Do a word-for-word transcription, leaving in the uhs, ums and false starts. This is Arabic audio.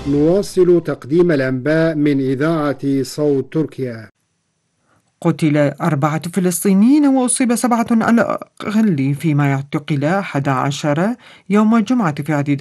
نواصل تقديم الأنباء من إذاعة صوت تركيا. قتل أربعة فلسطينيين وأصيب سبعة على الأقل، فيما اعتقل أحد عشر يوم الجمعة في عديد